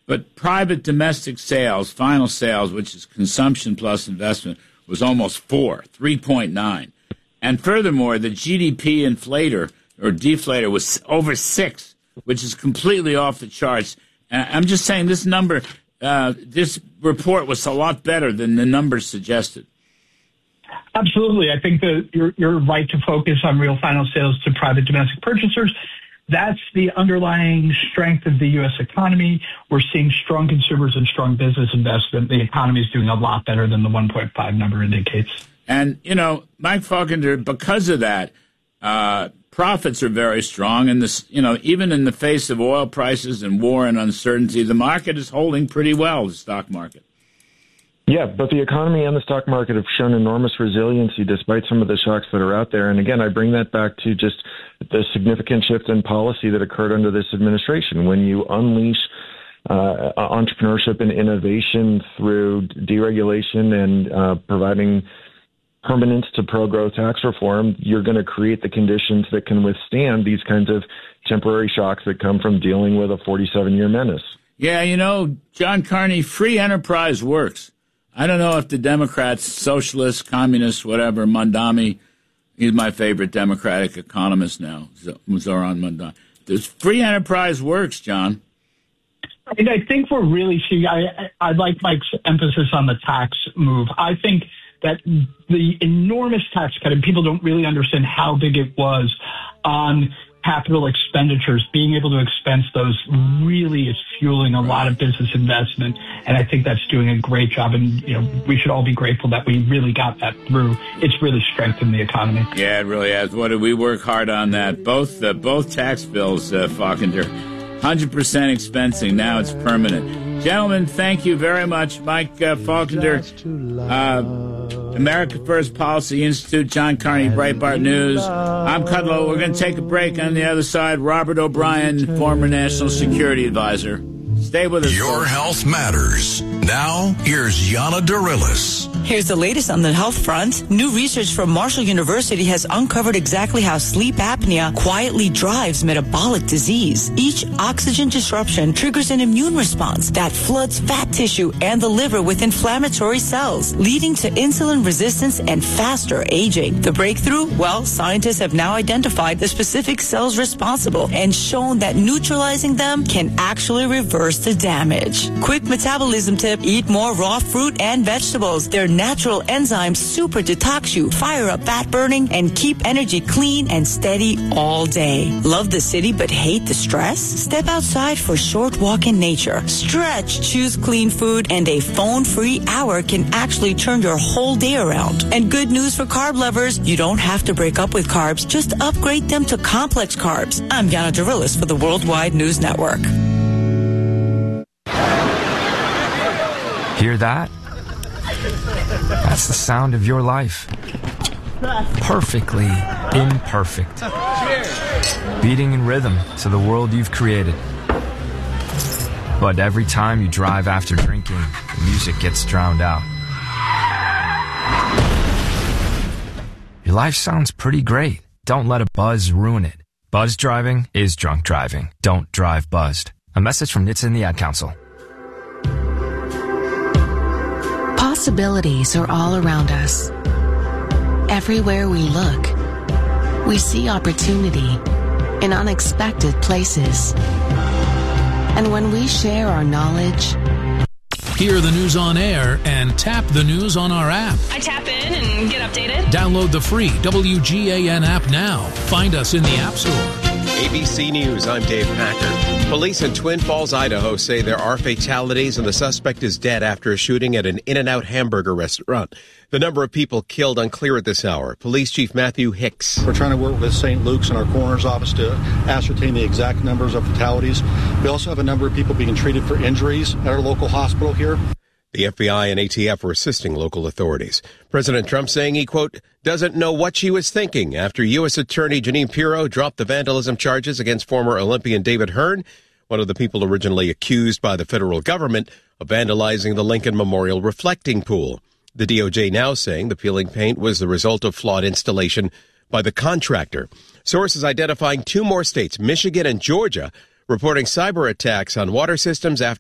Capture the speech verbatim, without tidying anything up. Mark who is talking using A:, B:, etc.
A: But private domestic sales, final sales, which is consumption plus investment, was almost four, three point nine. And furthermore, the G D P inflator or deflator was over six, which is completely off the charts. And I'm just saying this number, uh, this report was a lot better than the numbers suggested.
B: Absolutely. I think that you're, you're right to focus on real final sales to private domestic purchasers. That's the underlying strength of the U S economy. We're seeing strong consumers and strong business investment. The economy is doing a lot better than the one point five number indicates.
A: And, you know, Mike Faulkner, because of that, uh, profits are very strong. And, this, you know, even in the face of oil prices and war and uncertainty, the market is holding pretty well, the stock market.
C: Yeah, but the economy and the stock market have shown enormous resiliency despite some of the shocks that are out there. And again, I bring that back to just the significant shift in policy that occurred under this administration. When you unleash uh, entrepreneurship and innovation through deregulation and uh, providing permanence to pro-growth tax reform, you're going to create the conditions that can withstand these kinds of temporary shocks that come from dealing with a forty-seven-year menace.
A: Yeah, you know, John Carney, free enterprise works. I don't know if the Democrats, socialists, communists, whatever, Mondami, he's my favorite Democratic economist now, Zoran Mondami. Does free enterprise works, John?
B: And I think we're really seeing, I, I like Mike's emphasis on the tax move. I think that the enormous tax cut, and people don't really understand how big it was on capital expenditures, being able to expense those really is fueling a lot of business investment. And I think that's doing a great job. And, you know, we should all be grateful that we really got that through. It's really strengthened the economy.
A: Yeah, it really has. What did we work hard on that? Both uh, both tax bills, uh, Faulkner, one hundred percent expensing. Now it's permanent. Gentlemen, thank you very much. Mike uh, Faulkner, uh, America First Policy Institute, John Carney, Breitbart News. I'm Kudlow. We're going to take a break. On the other side, Robert O'Brien, former National Security Advisor. Stay with us.
D: Your health matters. Now, here's Yana Darilis.
E: Here's the latest on the health front. New research from Marshall University has uncovered exactly how sleep apnea quietly drives metabolic disease. Each oxygen disruption triggers an immune response that floods fat tissue and the liver with inflammatory cells, leading to insulin resistance and faster aging. The breakthrough? Well, scientists have now identified the specific cells responsible and shown that neutralizing them can actually reverse the damage. Quick metabolism tip: eat more raw fruit and vegetables. Their natural enzymes super detox you, fire up fat burning, and keep energy clean and steady all day. Love the city but hate the stress? Step outside for a short walk in nature. Stretch, choose clean food, and a phone-free hour can actually turn your whole day around. And good news for carb lovers, you don't have to break up with carbs, just upgrade them to complex carbs. I'm Yana Darilis for the Worldwide News Network.
F: Hear that? That's the sound of your life. Perfectly imperfect. Beating in rhythm to the world you've created. But every time you drive after drinking, the music gets drowned out. Your life sounds pretty great. Don't let a buzz ruin it. Buzz driving is drunk driving. Don't drive buzzed. A message from N H T S A and the Ad Council.
G: Possibilities are all around us. Everywhere we look, we see opportunity in unexpected places. And when we share our knowledge,
H: hear the news on air and tap the news on our app.
I: I tap in and get updated.
H: Download the free W G A N app now. Find us in the App Store.
J: A B C News, I'm Dave Packer. Police in Twin Falls, Idaho say there are fatalities and the suspect is dead after a shooting at an In-N-Out hamburger restaurant. The number of people killed unclear at this hour. Police Chief Matthew Hicks.
K: We're trying to work with Saint Luke's and our coroner's office to ascertain the exact numbers of fatalities. We also have a number of people being treated for injuries at our local hospital here.
J: The F B I and A T F were assisting local authorities. President Trump saying he, quote, doesn't know what she was thinking after U S Attorney Jeanine Pirro dropped the vandalism charges against former Olympian David Hearn, one of the people originally accused by the federal government of vandalizing the Lincoln Memorial reflecting pool. The D O J now saying the peeling paint was the result of flawed installation by the contractor. Sources identifying two more states, Michigan and Georgia, reporting cyber attacks on water systems after